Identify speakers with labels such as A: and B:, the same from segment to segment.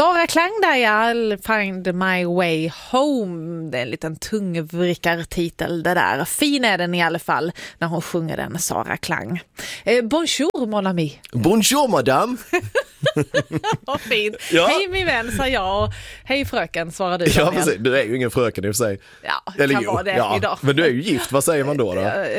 A: Sara Klang där, I'll find my way home. Det är en liten tungvrickartitel det där. Fin är den i alla fall när hon sjunger den, Sara Klang. Bonjour mon ami.
B: Bonjour madame.
A: Vad fint.
B: Ja.
A: Hej min vän, sa jag. Hej fröken, svarar du.
B: Ja, precis. Du är ju ingen fröken i och för sig.
A: Ja,
B: eller
A: kan vara det idag.
B: Men du är ju gift, vad säger man då?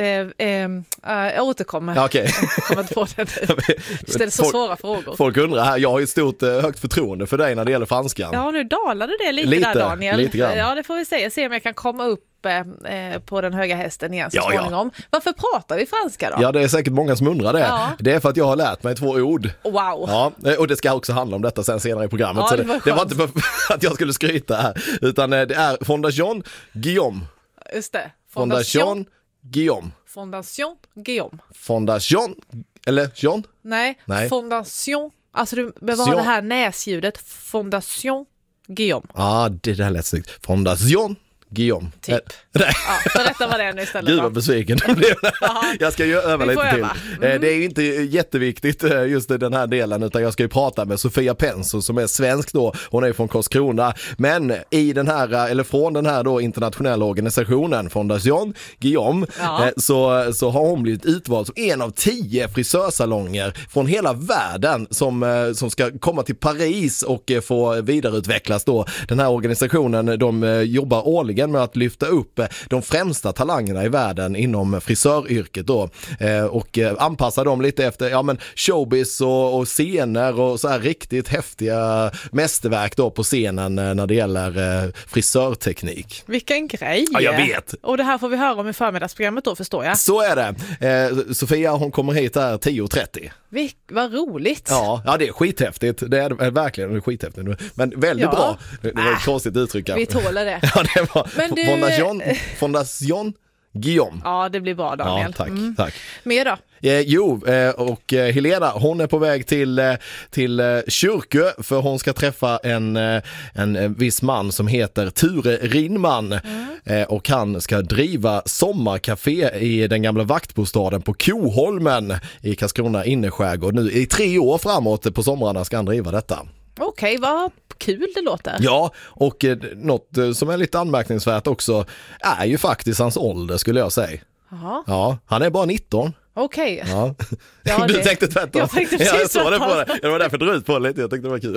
A: Jag återkommer.
B: Ja, okej.
A: Jag kommer inte på det. Ställ så svåra frågor.
B: Folk undrar här, jag har ju stort högt förtroende för dig när det gäller franskan.
A: Ja, nu dalade det lite där, Daniel.
B: Lite grann.
A: Ja, det får vi se. Se om jag kan komma upp på den höga hästen igen så småningom. Varför pratar vi franska då?
B: Ja, det är säkert många som undrar det. Ja. Det är för att jag har lärt mig 2 ord.
A: Wow.
B: Ja, och det ska också handla om detta sen senare i programmet.
A: Ja,
B: så det var inte för att jag skulle skryta här, utan det är Fondation Guillaume.
A: Just det.
B: Fondation Guillaume.
A: Fondation Guillaume.
B: Fondation, eller John?
A: Nej. Fondation. Alltså du bevarar det här näsljudet. Fondation Guillaume.
B: Ja, det där lät snyggt. Fondation Guillaume.
A: Typ. Ja, berätta vad det är nu istället.
B: Gud vad besviken. Jag ska ju öva lite till. Det är ju inte jätteviktigt just den här delen, utan jag ska ju prata med Sofia Penso som är svensk då. Hon är från Karlskrona. Men i den här, eller från den här då internationella organisationen Fondation Guillaume, så har hon blivit utvald som en av 10 frisörsalonger från hela världen som ska komma till Paris och få vidareutvecklas då. Den här organisationen, de jobbar årligen med att lyfta upp de främsta talangerna i världen inom frisöryrket då, och anpassa dem lite efter showbiz och scener och så här riktigt häftiga mästerverk då på scenen när det gäller frisörteknik.
A: Vilken grej!
B: Ja, jag vet!
A: Och det här får vi höra om i förmiddagsprogrammet då, förstår jag.
B: Så är det. Sofia, hon kommer hit här 10:30.
A: Vad roligt!
B: Ja, det är skithäftigt. Det är verkligen skithäftigt. Men väldigt bra. Det var ett konstigt uttryck.
A: Vi tålar det.
B: Ja, det var
A: Men
B: Fondation Guillaume.
A: Ja, det blir bra, Daniel.
B: Ja, tack.
A: Mer då?
B: Och Helena, hon är på väg till Kyrkö för hon ska träffa en viss man som heter Ture Rinman, och han ska driva sommarcafé i den gamla vaktbostaden på Koholmen i Karlskrona innerskärgård. Nu i 3 år framåt på somrarna ska han driva detta.
A: Okej, vad kul det låter.
B: Ja, och något som är lite anmärkningsvärt också är ju faktiskt hans ålder, skulle jag säga.
A: Aha.
B: Ja, han är bara 19.
A: Okej.
B: Ja. Du tänkte tvärtom.
A: Jag tänkte precis
B: jag såg det på det. Det var därför du drog ut på det lite. Jag tyckte det var kul.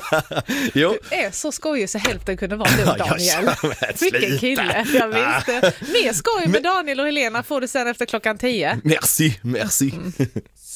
B: Jo.
A: Du är så skojig så hälften kunde vara du, Daniel. Vilken kille. Jag visste. Mer skoj med Daniel och Helena får du sen efter klockan 10.
B: Merci.